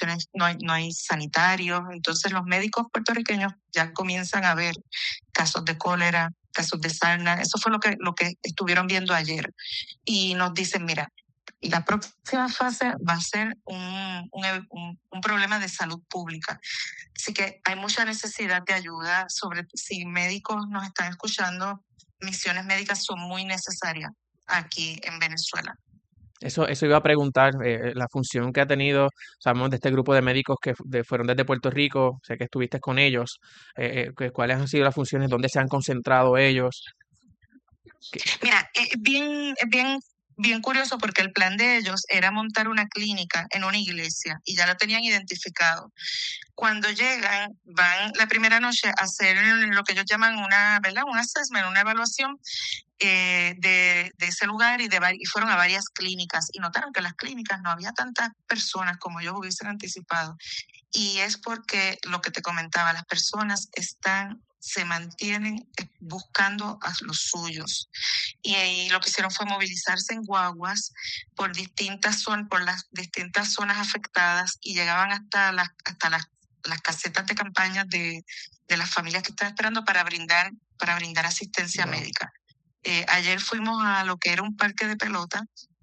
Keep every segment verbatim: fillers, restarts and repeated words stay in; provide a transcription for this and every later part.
condiciones, no hay, no hay sanitarios. Entonces los médicos puertorriqueños ya comienzan a ver casos de cólera, casos de sarna. Eso fue lo que, lo que estuvieron viendo ayer. Y nos dicen, mira, la próxima fase va a ser un, un, un, un problema de salud pública. Así que hay mucha necesidad de ayuda. Sobre si médicos nos están escuchando, misiones médicas son muy necesarias aquí en Venezuela. Eso, eso iba a preguntar, eh, la función que ha tenido, sabemos de este grupo de médicos que fu- de- fueron desde Puerto Rico, sé que estuviste con ellos, eh, eh, que- cuáles han sido las funciones, dónde se han concentrado ellos. ¿Qué- Mira, es bien, es bien, bien curioso porque el plan de ellos era montar una clínica en una iglesia y ya lo tenían identificado. Cuando llegan, van la primera noche a hacer lo que ellos llaman una, ¿verdad? Un assessment, una evaluación eh, de, de ese lugar y, de, vari- y fueron a varias clínicas y notaron que en las clínicas no había tantas personas como ellos hubiesen anticipado. Y es porque lo que te comentaba, las personas están, se mantienen eh, buscando a los suyos. Y, y lo que hicieron fue movilizarse en guaguas por distintas zonas, por las distintas zonas afectadas y llegaban hasta las, hasta las, las casetas de campaña de, de las familias que están esperando para brindar, para brindar asistencia Wow. médica. Eh, ayer fuimos a lo que era un parque de pelota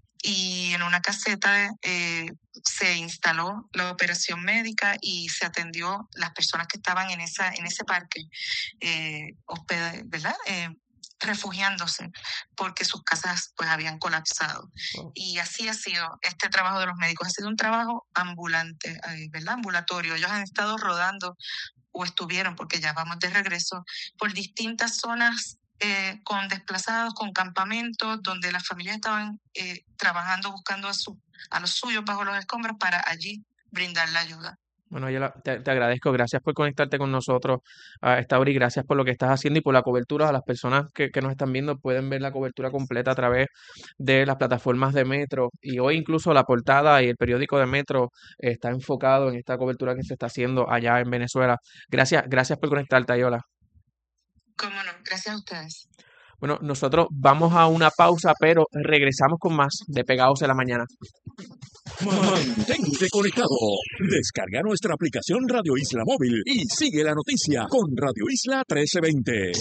y en una caseta eh, se instaló la operación médica y se atendió las personas que estaban en esa en ese parque, eh, hospeda, ¿verdad? Eh, refugiándose porque sus casas pues habían colapsado. Wow. Y así ha sido este trabajo de los médicos. Ha sido un trabajo ambulante, eh, ¿verdad? Ambulatorio. Ellos han estado rodando o estuvieron, porque ya vamos de regreso, por distintas zonas eh, con desplazados, con campamentos, donde las familias estaban eh, trabajando, buscando a, su, a los suyos bajo los escombros para allí brindar la ayuda. Bueno, yo la- te, te agradezco, gracias por conectarte con nosotros a esta hora y gracias por lo que estás haciendo y por la cobertura. A las personas que, que nos están viendo pueden ver la cobertura completa a través de las plataformas de Metro y hoy incluso la portada y el periódico de Metro está enfocado en esta cobertura que se está haciendo allá en Venezuela. Gracias, gracias por conectarte, Ayola. Cómo no, gracias a ustedes. Bueno, nosotros vamos a una pausa, pero regresamos con más de Pegados en la Mañana. Mantente conectado. Descarga nuestra aplicación Radio Isla Móvil y sigue la noticia con Radio Isla trece veinte.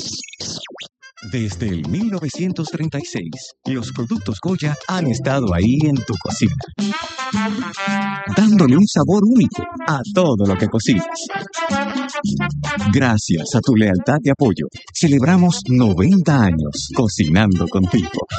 Desde el mil novecientos treinta y seis, los productos Goya han estado ahí en tu cocina, dándole un sabor único a todo lo que cocinas. Gracias a tu lealtad y apoyo, celebramos noventa años cocinando contigo.